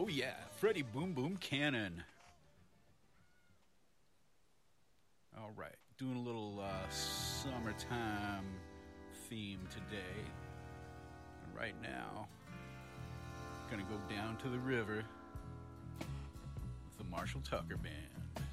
Oh yeah, Freddie Boom Boom Cannon. All right, doing a little summertime theme today. And right now, gonna go down to the river with the Marshall Tucker Band.